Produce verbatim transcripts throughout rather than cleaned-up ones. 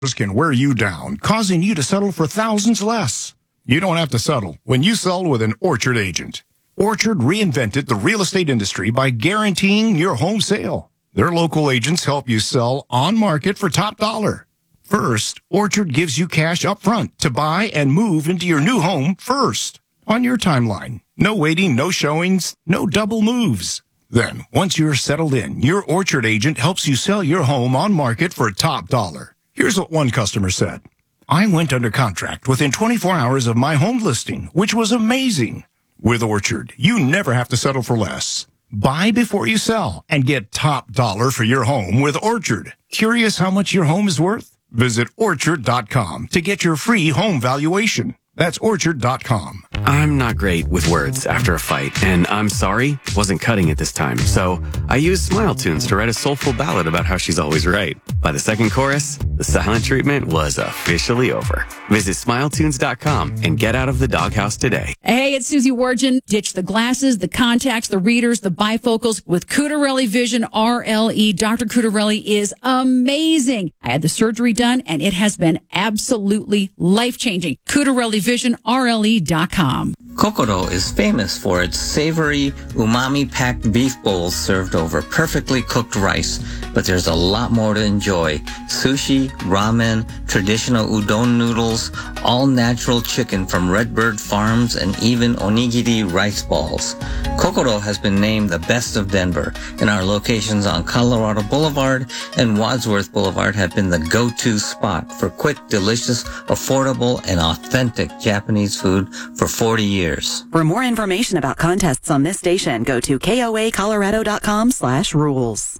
can wear you down, causing you to settle for thousands less. You don't have to settle when you sell with an Orchard agent. Orchard reinvented the real estate industry by guaranteeing your home sale. Their local agents help you sell on market for top dollar. First, Orchard gives you cash up front to buy and move into your new home first on your timeline. No waiting, no showings, no double moves. Then, once you're settled in, your Orchard agent helps you sell your home on market for top dollar. Here's what one customer said. I went under contract within twenty-four hours of my home listing, which was amazing. With Orchard, you never have to settle for less. Buy before you sell and get top dollar for your home with Orchard. Curious how much your home is worth? Visit orchard dot com to get your free home valuation. That's orchard dot com. I'm not great with words after a fight, and I'm sorry wasn't cutting it this time. So I used Smile Tunes to write a soulful ballad about how she's always right. By the second chorus, the silent treatment was officially over. Visit smile tunes dot com and get out of the doghouse today. Hey, it's Susie Wargin. Ditch the glasses, the contacts, the readers, the bifocals with Cutarelli Vision R L E. Doctor Cutarelli is amazing. I had the surgery done, and it has been absolutely life-changing. Cutarelli Vision R L E dot com. Kokoro is famous for its savory, umami-packed beef bowls served over perfectly cooked rice, but there's a lot more to enjoy. Sushi, ramen, traditional udon noodles, all-natural chicken from Redbird Farms, and even onigiri rice balls. Kokoro has been named the best of Denver, and our locations on Colorado Boulevard and Wadsworth Boulevard have been the go-to spot for quick, delicious, affordable, and authentic Japanese food for forty years. For more information about contests on this station, go to K O A Colorado dot com slash rules.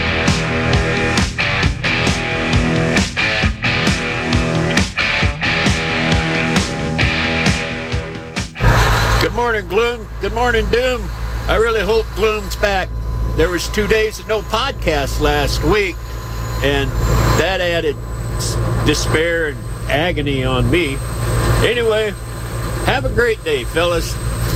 Good morning, Gloom. Good morning, Doom. I really hope Gloom's back. There was two days of no podcast last week, and that added despair and agony on me. Anyway, have a great day, fellas.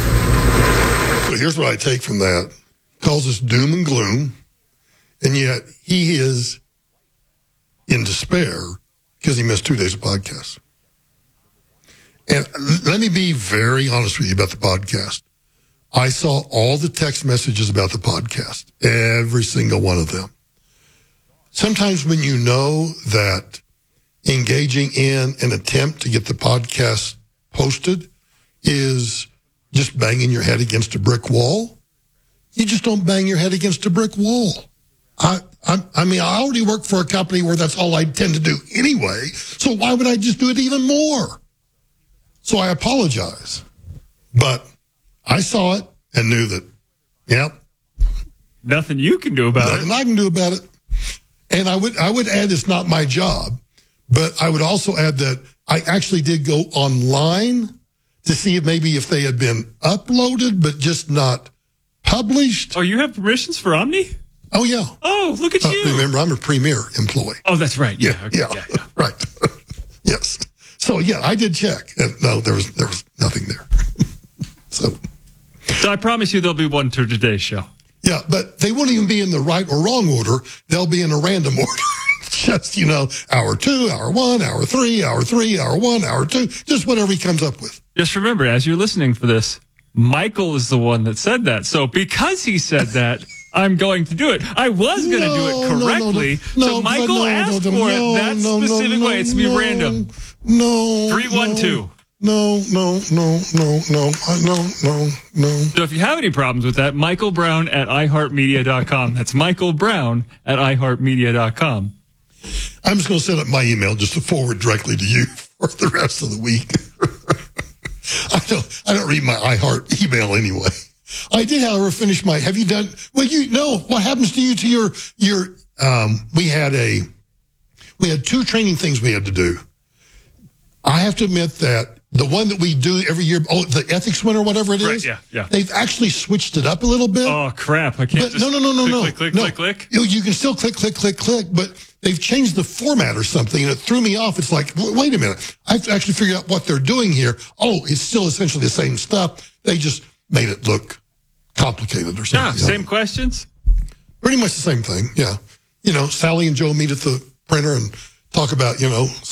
So here's what I take from that. Calls us doom and gloom, and yet he is in despair because he missed two days of podcasts. And let me be very honest with you about the podcast. I saw all the text messages about the podcast, every single one of them. Sometimes when you know that engaging in an attempt to get the podcast posted is just banging your head against a brick wall, you just don't bang your head against a brick wall. I, I, I mean, I already work for a company where that's all I tend to do anyway, so why would I just do it even more? So I apologize. But I saw it and knew that, yep. Nothing you can do about nothing it. Nothing I can do about it. And I would I would add it's not my job, but I would also add that I actually did go online to see if maybe if they had been uploaded but just not published. Oh, you have permissions for Omni? Oh, yeah. Oh, look at uh, you. Remember, I'm a Premier employee. Oh, that's right. Yeah, yeah, okay. yeah, yeah, yeah. Right. Yes. So, yeah, I did check. And no, there was there was nothing there. so, so I promise you there'll be one to today's show. Yeah, but they won't even be in the right or wrong order. They'll be in a random order. Just, you know, hour two, hour one, hour three, hour three, hour one, hour two, just whatever he comes up with. Just remember, as you're listening for this, Michael is the one that said that. So because he said that, I'm going to do it. I was going to no, do it correctly. No, no, no, so Michael no, asked no, for no, it that no, specific no, way. It's to be no, random. No. Three, one, two. No, no, no, no, no, no, no, no. So if you have any problems with that, Michael Brown at i heart media dot com. That's Michael Brown at i heart media dot com. I'm just going to set up my email just to forward directly to you for the rest of the week. I don't, I don't read my iHeart email anyway. I did, however, finish my, have you done, well, you know, what happens to you to your, your, um, we had a, we had two training things we had to do. I have to admit that the one that we do every year, oh, the ethics one or whatever it is, right, yeah, yeah. They've actually switched it up a little bit. Oh, crap. I can't but just no, no, no, no, click, no. click, click, no. click, click. You, you can still click, click, click, click, but they've changed the format or something, and it threw me off. It's like, wait a minute. I have to actually figure out what they're doing here. Oh, it's still essentially the same stuff. They just made it look complicated or something. Yeah, same questions? Pretty much the same thing, yeah. You know, Sally and Joe meet at the printer and talk about, you know,